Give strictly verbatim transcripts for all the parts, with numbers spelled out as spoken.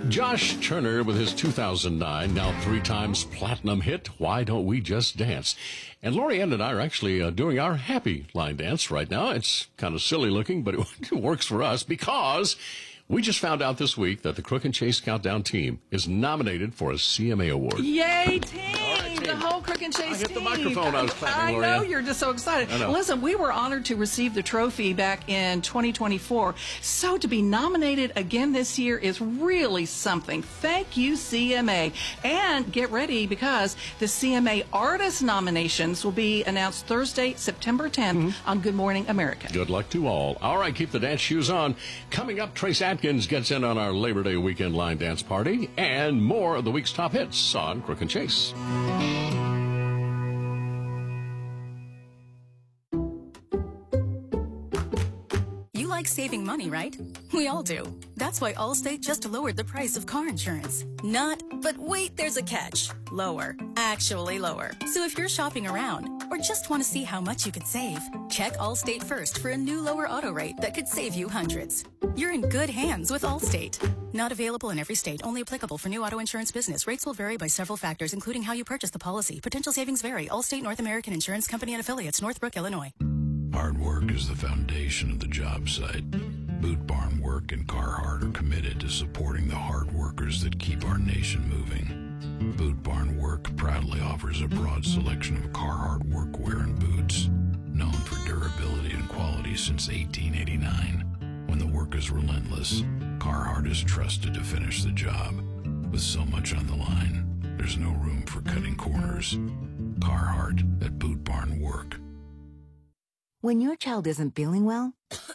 Josh Turner with his two thousand nine, now three times platinum hit, Why Don't We Just Dance? And Lori Ann and I are actually uh, doing our happy line dance right now. It's kind of silly looking, but it works for us because we just found out this week that the Crook and Chase Countdown team is nominated for a C M A award. Yay, team! Right, team. The whole Crook and Chase I hit team. the microphone. I was clapping, I Lori know, Ann. you're just so excited. I know. Listen, we were honored to receive the trophy back in twenty twenty-four. So to be nominated again this year is really something. Thank you, C M A. And get ready because the C M A artist nominations will be announced Thursday, September tenth mm-hmm. on Good Morning America. Good luck to all. All right, keep the dance shoes on. Coming up, Trace Atkins gets in on our Labor Day weekend line dance party and more of the week's top hits on Crook and Chase. You like saving money, right? We all do. That's why Allstate just lowered the price of car insurance. Not, but wait, there's a catch. Lower. Actually lower. So if you're shopping around or just want to see how much you could save, check Allstate first for a new lower auto rate that could save you hundreds. You're in good hands with Allstate. Not available in every state. Only applicable for new auto insurance business. Rates will vary by several factors, including how you purchase the policy. Potential savings vary. Allstate North American Insurance Company and Affiliates, Northbrook, Illinois. Hard work is the foundation of the job site. Boot Barn Work and Carhartt are committed to supporting the hard workers that keep our nation moving. Boot Barn Work proudly offers a broad selection of Carhartt workwear and boots, known for durability and quality since eighteen eighty-nine. When the work is relentless, Carhartt is trusted to finish the job. With so much on the line, there's no room for cutting corners. Carhartt at Boot Barn Work. When your child isn't feeling well,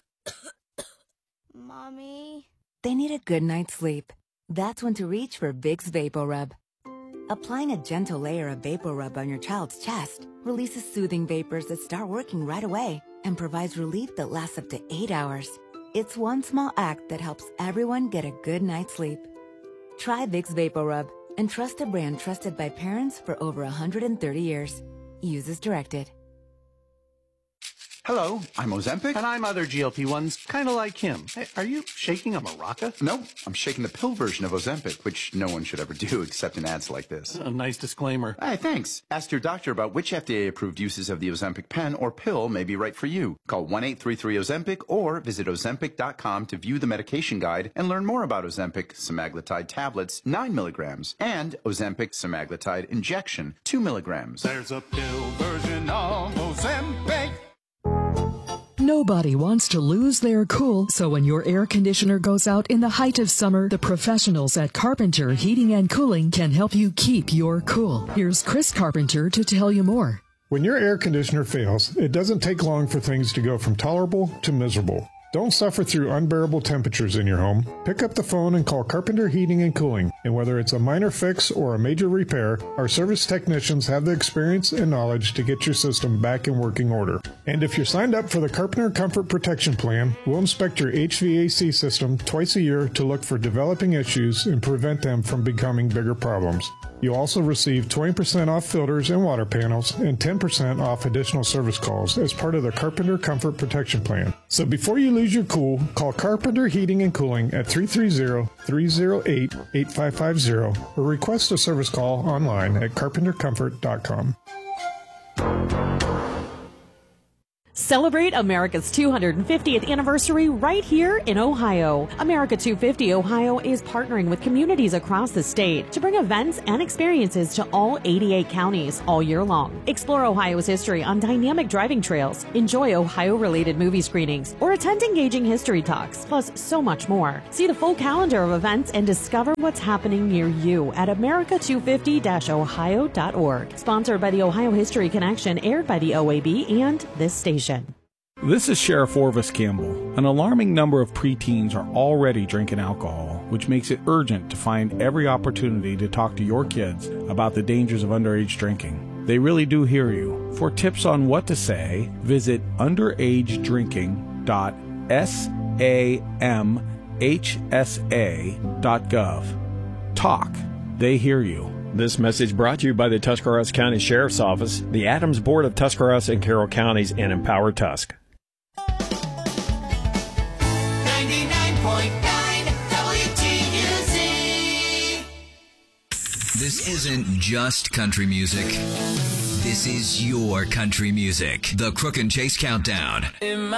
Mommy? they need a good night's sleep. That's when to reach for Vicks VapoRub. Applying a gentle layer of VapoRub on your child's chest releases soothing vapors that start working right away and provides relief that lasts up to eight hours. It's one small act that helps everyone get a good night's sleep. Try Vicks VapoRub and trust a brand trusted by parents for over one hundred thirty years. Use as directed. Hello, I'm Ozempic. And I'm other G L P ones, kind of like him. Hey, are you shaking a maraca? No, I'm shaking the pill version of Ozempic, which no one should ever do except in ads like this. A nice disclaimer. Hey, thanks. Ask your doctor about which F D A-approved uses of the Ozempic pen or pill may be right for you. Call one eight three three Ozempic or visit Ozempic dot com to view the medication guide and learn more about Ozempic semaglutide tablets, nine milligrams, and Ozempic semaglutide injection, two milligrams. There's a pill version of Ozempic. Nobody wants to lose their cool, so when your air conditioner goes out in the height of summer, the professionals at Carpenter Heating and Cooling can help you keep your cool. Here's Chris Carpenter to tell you more. When your air conditioner fails, it doesn't take long for things to go from tolerable to miserable. Don't suffer through unbearable temperatures in your home. Pick up the phone and call Carpenter Heating and Cooling. And whether it's a minor fix or a major repair, our service technicians have the experience and knowledge to get your system back in working order. And if you're signed up for the Carpenter Comfort Protection Plan, we'll inspect your H V A C system twice a year to look for developing issues and prevent them from becoming bigger problems. You'll also receive twenty percent off filters and water panels and ten percent off additional service calls as part of the Carpenter Comfort Protection Plan. So before you lose your cool, call Carpenter Heating and Cooling at three three zero, three zero eight, eight five five zero or request a service call online at carpenter comfort dot com. Celebrate America's two hundred fiftieth anniversary right here in Ohio. America two fifty Ohio is partnering with communities across the state to bring events and experiences to all eighty-eight counties all year long. Explore Ohio's history on dynamic driving trails, enjoy Ohio-related movie screenings, or attend engaging history talks, plus so much more. See the full calendar of events and discover what's happening near you at america two fifty dash ohio dot org. Sponsored by the Ohio History Connection, aired by the O A B and this station. This is Sheriff Orvis Campbell. An alarming number of preteens are already drinking alcohol, which makes it urgent to find every opportunity to talk to your kids about the dangers of underage drinking. They really do hear you. For tips on what to say, visit underage drinking dot sam h s a dot gov. Talk. They hear you. This message brought to you by the Tuscarawas County Sheriff's Office, the Adams Board of Tuscarawas and Carroll Counties, and Empower Tusk. ninety-nine point nine W T U Z. This isn't just country music. This is your country music. The Crook and Chase Countdown.